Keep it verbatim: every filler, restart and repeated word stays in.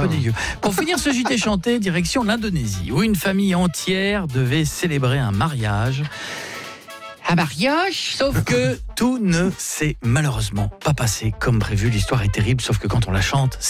peu dégueu. Pour finir ce J T chanté, direction l'Indonésie, où une famille entière devait célébrer un mariage. Un mariage, sauf que tout ne s'est malheureusement pas passé comme prévu. L'histoire est terrible, sauf que quand on la chante, c'est